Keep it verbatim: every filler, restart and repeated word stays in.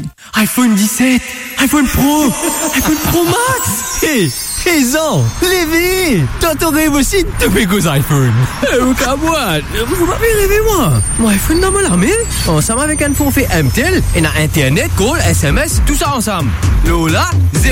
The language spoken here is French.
iPhone dix-sept, iPhone Pro, iPhone Pro Max. Hé, Raison, Lévi, t'entends rêve aussi de mes gros iPhone. Euh, qu'à moi, vous m'avez rêvé moi. Mon iPhone dans mon armée, ensemble avec un forfait M T L, et un Internet, call, S M S, tout ça ensemble. Lola, zéro